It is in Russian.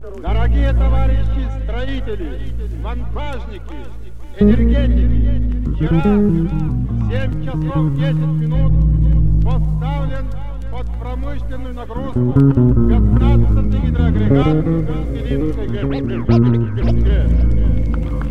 Дорогие товарищи строители, монтажники, энергетики, вчера в 7 часов 10 минут поставлен под промышленную нагрузку 15 гидроагрегат Пилинской ГЭС.